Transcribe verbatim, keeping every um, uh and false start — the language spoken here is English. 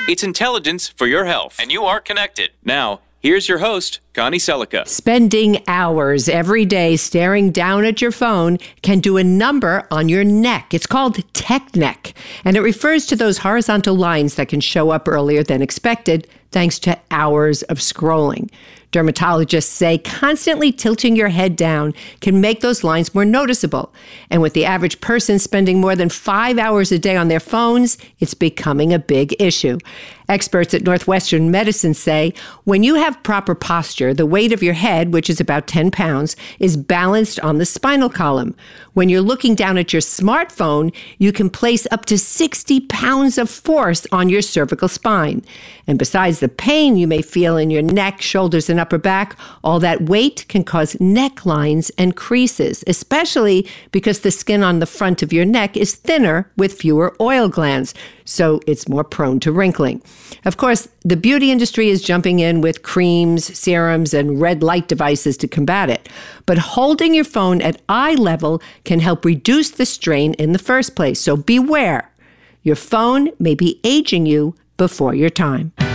It's intelligence for your health, and you are connected. Now, here's your host, Connie Selica. Spending hours every day staring down at your phone can do a number on your neck. It's called tech neck, and it refers to those horizontal lines that can show up earlier than expected thanks to hours of scrolling. Dermatologists say constantly tilting your head down can make those lines more noticeable. And with the average person spending more than five hours a day on their phones, it's becoming a big issue. Experts at Northwestern Medicine say when you have proper posture, the weight of your head, which is about ten pounds, is balanced on the spinal column. When you're looking down at your smartphone, you can place up to sixty pounds of force on your cervical spine. And besides the pain you may feel in your neck, shoulders, and upper back, all that weight can cause necklines and creases, especially because the skin on the front of your neck is thinner with fewer oil glands, so it's more prone to wrinkling. Of course, the beauty industry is jumping in with creams, serums, and red light devices to combat it. But holding your phone at eye level can help reduce the strain in the first place, so beware. Your phone may be aging you before your time.